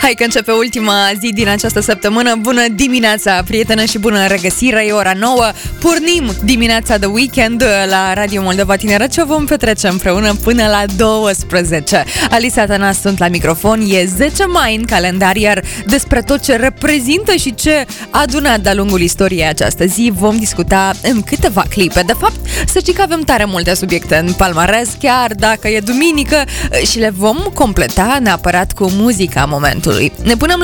Hai că începe ultima zi din această săptămână. Bună dimineața, prieteni, și bună regăsire. E ora 9. Pornim dimineața de weekend la Radio Moldova Tineret și o vom petrece împreună până la 12. Alisa Tănas sunt la microfon. E 10 mai în calendar, iar despre tot ce reprezintă și ce a adunat de-a lungul istoriei această zi vom discuta în câteva clipe. De fapt, să știi că avem tare multe subiecte în palmares, chiar dacă e duminică, și le vom completa neapărat cu muzica momentului. Ne punem